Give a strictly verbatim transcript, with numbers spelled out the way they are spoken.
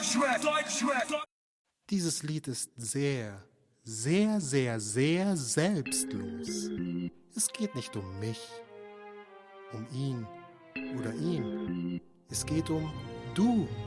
Deutschrap, Deutschrap. Dieses Lied ist sehr, sehr, sehr, sehr selbstlos. Es geht nicht um mich, um ihn oder ihn. Es geht um du.